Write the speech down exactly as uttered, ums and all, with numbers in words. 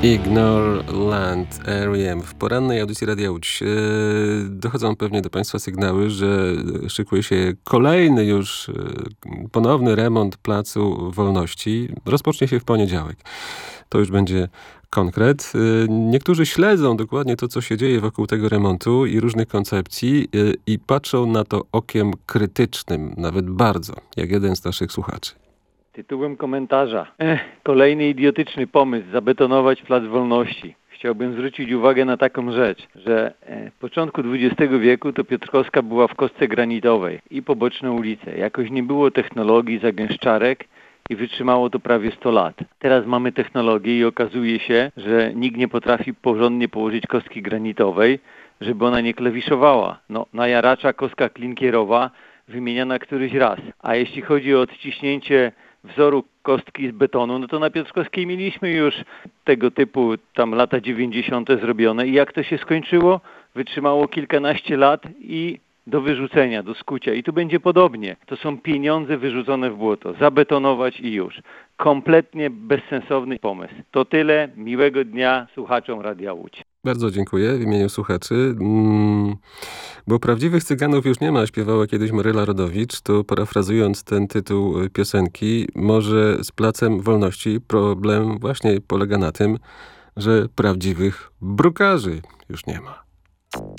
Ignore Land, R E M. W porannej audycji Radia Łódź e, dochodzą pewnie do Państwa sygnały, że szykuje się kolejny już e, ponowny remont Placu Wolności. Rozpocznie się w poniedziałek. To już będzie konkret. E, niektórzy śledzą dokładnie to, co się dzieje wokół tego remontu i różnych koncepcji e, i patrzą na to okiem krytycznym, nawet bardzo, jak jeden z naszych słuchaczy. Tytułem komentarza. Ech, kolejny idiotyczny pomysł zabetonować Plac Wolności. Chciałbym zwrócić uwagę na taką rzecz, że e, w początku dwudziestego wieku to Piotrkowska była w kostce granitowej i poboczne ulice. Jakoś nie było technologii zagęszczarek i wytrzymało to prawie sto lat. Teraz mamy technologię i okazuje się, że nikt nie potrafi porządnie położyć kostki granitowej, żeby ona nie klawiszowała. No, na jaracza kostka klinkierowa wymieniana któryś raz. A jeśli chodzi o odciśnięcie wzoru kostki z betonu, no to na Piotrkowskiej mieliśmy już tego typu tam lata dziewięćdziesiąte zrobione i jak to się skończyło? Wytrzymało kilkanaście lat i do wyrzucenia, do skucia. I tu będzie podobnie. To są pieniądze wyrzucone w błoto. Zabetonować i już. Kompletnie bezsensowny pomysł. To tyle. Miłego dnia słuchaczom Radia Łódź. Bardzo dziękuję w imieniu słuchaczy. Mm, bo prawdziwych cyganów już nie ma, śpiewała kiedyś Maryla Rodowicz. To parafrazując ten tytuł piosenki, może z Placem Wolności problem właśnie polega na tym, że prawdziwych brukarzy już nie ma.